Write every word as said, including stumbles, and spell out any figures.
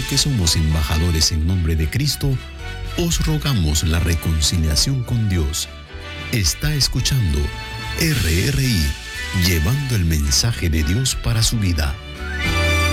que somos embajadores en nombre de Cristo, os rogamos la reconciliación con Dios. Está escuchando R R I, llevando el mensaje de Dios para su vida.